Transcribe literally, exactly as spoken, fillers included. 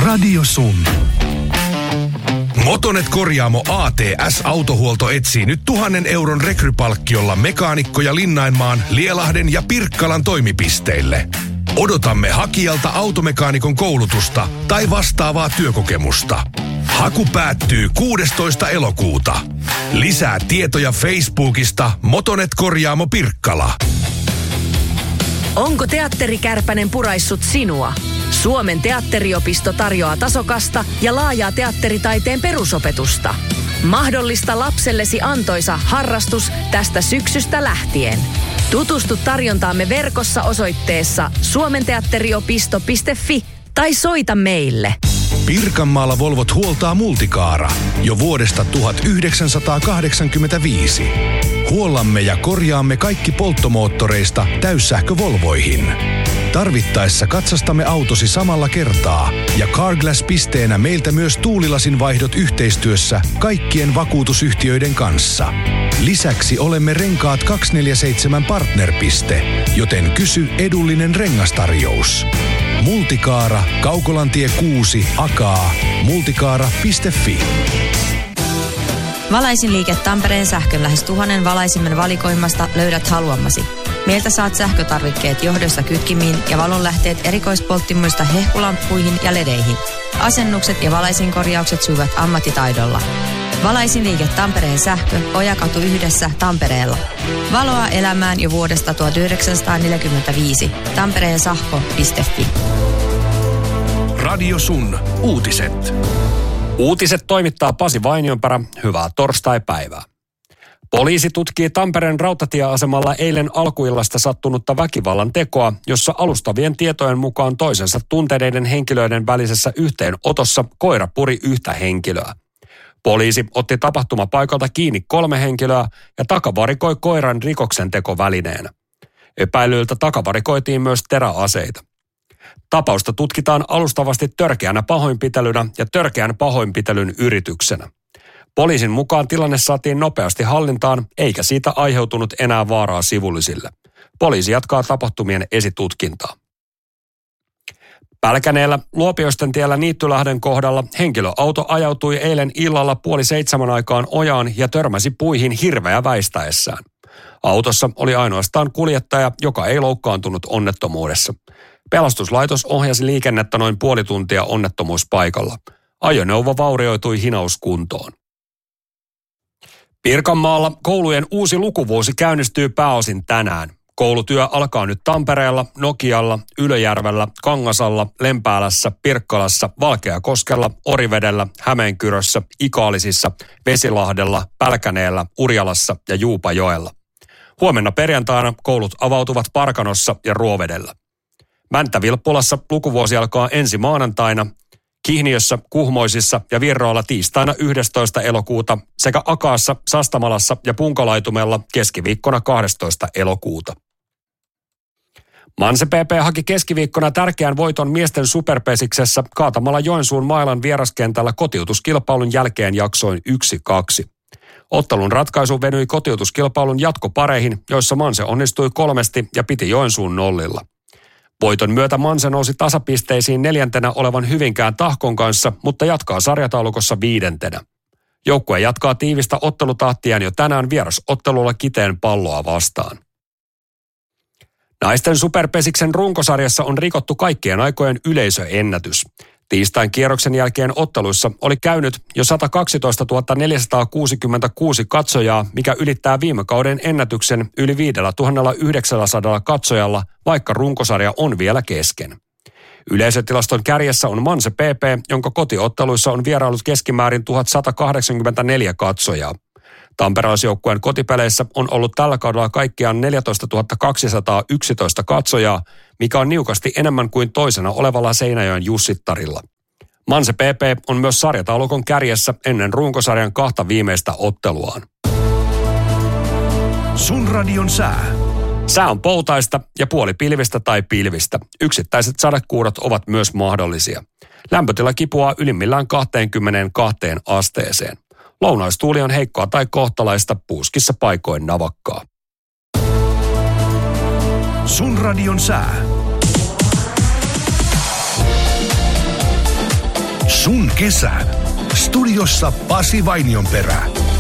Radio Sun. Motonet Korjaamo A T S-autohuolto etsii nyt tuhannen euron rekrypalkkiolla mekaanikkoja Linnainmaan, Lielahden ja Pirkkalan toimipisteille. Odotamme hakijalta automekaanikon koulutusta tai vastaavaa työkokemusta. Haku päättyy kuudestoista elokuuta. Lisää tietoja Facebookista Motonet Korjaamo Pirkkala. Onko teatterikärpänen puraissut sinua? Suomen teatteriopisto tarjoaa tasokasta ja laajaa teatteritaiteen perusopetusta. Mahdollista lapsellesi antoisa harrastus tästä syksystä lähtien. Tutustu tarjontaamme verkossa osoitteessa suomenteatteriopisto piste fi tai soita meille. Pirkanmaalla Volvot huoltaa Multicaara jo vuodesta tuhatyhdeksänsataakahdeksankymmentäviisi. Huollamme ja korjaamme kaikki polttomoottoreista täyssähkövolvoihin. Tarvittaessa katsastamme autosi samalla kertaa ja Carglass-pisteenä meiltä myös tuulilasin vaihdot yhteistyössä kaikkien vakuutusyhtiöiden kanssa. Lisäksi olemme Renkaat kaksisataaneljäkymmentäseitsemän partnerpiste, joten kysy edullinen rengastarjous. Multicaara, Kaukolantie kuusi, Akaa, multicaara piste fi. Valaisinliike Tampereen sähkön lähes tuhannen valaisimen valikoimasta löydät haluamasi. Meiltä saat sähkötarvikkeet johdosta kytkimiin ja valonlähteet erikoispolttimoista hehkulamppuihin ja ledeihin. Asennukset ja valaisinkorjaukset sujuvat ammattitaidolla. Valaisinliike Tampereen sähkö, Ojakatu yhdessä Tampereella. Valoa elämään jo vuodesta tuhatyhdeksänsataaneljäkymmentäviisi. Tampereen sähkö piste fi. Radio Sun uutiset. Uutiset toimittaa Pasi Vainionperä. Hyvää torstaipäivää. Poliisi tutkii Tampereen rautatieasemalla eilen alkuillasta sattunutta väkivallan tekoa, jossa alustavien tietojen mukaan toisensa tunteneiden henkilöiden välisessä yhteenotossa koira puri yhtä henkilöä. Poliisi otti tapahtumapaikalta kiinni kolme henkilöä ja takavarikoi koiran rikoksentekovälineenä. Epäilyiltä takavarikoitiin myös teräaseita. Tapausta tutkitaan alustavasti törkeänä pahoinpitelynä ja törkeän pahoinpitelyn yrityksenä. Poliisin mukaan tilanne saatiin nopeasti hallintaan, eikä siitä aiheutunut enää vaaraa sivullisille. Poliisi jatkaa tapahtumien esitutkintaa. Pälkäneellä Luopioisten tiellä Niittylahden kohdalla henkilöauto ajautui eilen illalla puoli seitsemän aikaan ojaan ja törmäsi puihin hirveä väistäessään. Autossa oli ainoastaan kuljettaja, joka ei loukkaantunut onnettomuudessa. Pelastuslaitos ohjasi liikennettä noin puoli tuntia onnettomuuspaikalla. Ajoneuvo vaurioitui hinauskuntoon. Pirkanmaalla koulujen uusi lukuvuosi käynnistyy pääosin tänään. Koulutyö alkaa nyt Tampereella, Nokialla, Ylöjärvellä, Kangasalla, Lempäälässä, Pirkkalassa, Valkeakoskella, Orivedellä, Hämeenkyrössä, Ikaalisissa, Vesilahdella, Pälkäneellä, Urjalassa ja Juupajoella. Huomenna perjantaina koulut avautuvat Parkanossa ja Ruovedellä. Mänttä-Vilppulassa lukuvuosi alkaa ensi maanantaina, Kihniössä, Kuhmoisissa ja Virroalla tiistaina yhdestoista elokuuta sekä Akaassa, Sastamalassa ja Punkalaitumella keskiviikkona kahdestoista elokuuta. Manse P P haki keskiviikkona tärkeän voiton miesten superpesiksessä kaatamalla Joensuun Mailan vieraskentällä kotiutuskilpailun jälkeen jaksoin yksi kaksi. Ottelun ratkaisu venyi kotiutuskilpailun jatkopareihin, joissa Manse onnistui kolmesti ja piti Joensuun nollilla. Voiton myötä Manse nousi tasapisteisiin neljäntenä olevan Hyvinkään Tahkon kanssa, mutta jatkaa sarjataulukossa viidentenä. Joukkue jatkaa tiivistä ottelutahtiaan jo tänään vierasottelulla Kiteen Palloa vastaan. Naisten superpesiksen runkosarjassa on rikottu kaikkien aikojen yleisöennätys. Tiistain kierroksen jälkeen otteluissa oli käynyt jo sata kaksitoistatuhatta neljäsataakuusikymmentäkuusi katsojaa, mikä ylittää viime kauden ennätyksen yli viisituhattayhdeksänsataa katsojalla, vaikka runkosarja on vielä kesken. Yleisötilaston kärjessä on Manse P P, jonka kotiotteluissa on vierailut keskimäärin tuhatsatakahdeksankymmentäneljä katsojaa. Tamperelaisjoukkueen kotipeleissä on ollut tällä kaudella kaikkiaan neljätoistatuhatta kaksisataayksitoista katsojaa, mikä on niukasti enemmän kuin toisena olevalla Seinäjoen Jussittarilla. Manse P P on myös sarjataulukon kärjessä ennen runkosarjan kahta viimeistä otteluaan. Sun radion sää. Sää on poutaista ja puoli pilvistä tai pilvistä. Yksittäiset sadekuurot ovat myös mahdollisia. Lämpötila kipuaa ylimmillään kaksikymmentäkaksi asteeseen. Lounaistuuli on heikkoa tai kohtalaista, puuskissa paikoin navakkaa. Sun radion sää. Sun kesä. Studiossa Pasi Vainionperä.